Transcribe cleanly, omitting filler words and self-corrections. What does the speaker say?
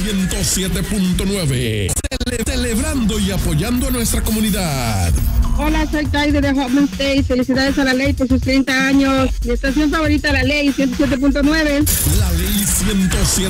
107.9. Celebrando y apoyando a nuestra comunidad. Hola, soy Taide de Hoffman State. Felicidades a La Ley por sus 30 años. Mi estación favorita, La Ley 107.9. La Ley 107.